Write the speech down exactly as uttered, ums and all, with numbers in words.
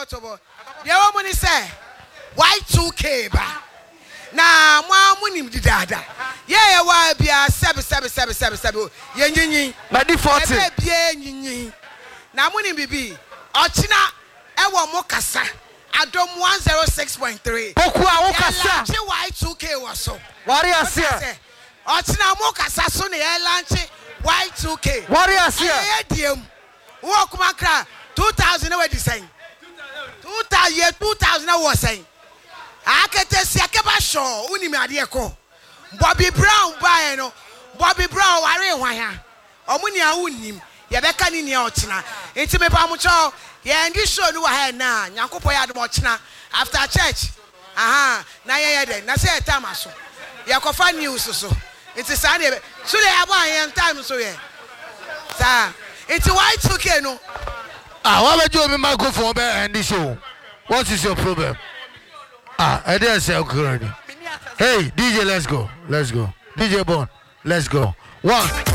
tobo. Dia wo ni say Y two K ba. Na mo amunim didada. Ye ye wa bia seven seven seven seven seven. Ye nyinyin. Na di forty. E bia nyinyin. Na munim bibi. Ochina e wo mo kasa. Adom one oh six point three. Pokua wo kasa. Che Y two K wo so. Wari asia. Ochina mo kasa so ne e lanche Y two K. Wari asia. E diem. Wo kuma kra two thousand we design. two thousand year two thousand was saying. Akete si akeba show uni me ade ko. Bobby Brown buy no. Bobby Brown ware hwan ya. Omuni a unnim. Ye beka ni ne ochina. Enti me pa mo cho ye ndi show no wa ha na. Nyankopɔ ya de mo ochina after church. Aha, na ye ye de. Na say time aso. Ye kofa news so. Enti sa de so de abo an time so ye. Sa, enti Y two K no. Ah, why would you be microphone and this show? What is your problem? Ah, I didn't say okay. Hey, D J, let's go. Let's go. D J Bond, let's go. One.